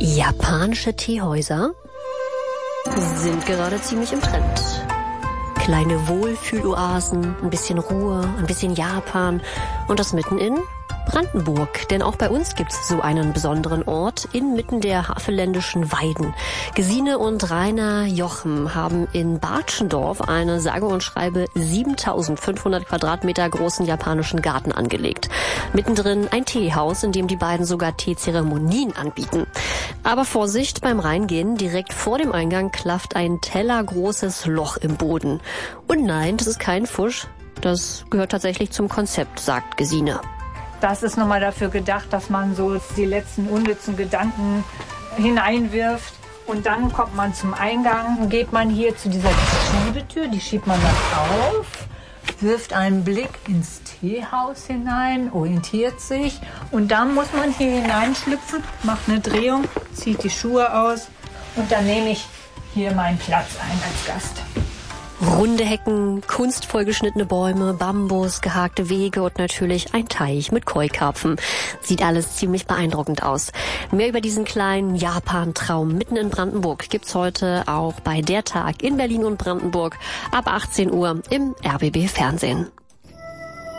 Japanische Teehäuser sind gerade ziemlich im Trend. Kleine Wohlfühloasen, ein bisschen Ruhe, ein bisschen Japan und das mitten in Brandenburg. Denn auch bei uns gibt's so einen besonderen Ort inmitten der havelländischen Weiden. Gesine und Rainer Jochem haben in Bartschendorf eine sage und schreibe 7500 Quadratmeter großen japanischen Garten angelegt. Mittendrin ein Teehaus, in dem die beiden sogar Teezeremonien anbieten. Aber Vorsicht beim Reingehen, direkt vor dem Eingang klafft ein tellergroßes Loch im Boden. Und nein, das ist kein Fusch, das gehört tatsächlich zum Konzept, sagt Gesine. Das ist nochmal dafür gedacht, dass man so die letzten unnützen Gedanken hineinwirft. Und dann kommt man zum Eingang, geht man hier zu dieser Schiebetür, die schiebt man dann auf, wirft einen Blick ins Teehaus hinein, orientiert sich. Und dann muss man hier hineinschlüpfen, macht eine Drehung, zieht die Schuhe aus und dann nehme ich hier meinen Platz ein als Gast. Runde Hecken, kunstvoll geschnittene Bäume, Bambus, gehakte Wege und natürlich ein Teich mit Koi-Karpfen. Sieht alles ziemlich beeindruckend aus. Mehr über diesen kleinen Japan-Traum mitten in Brandenburg gibt's heute auch bei Der Tag in Berlin und Brandenburg ab 18 Uhr im RBB Fernsehen.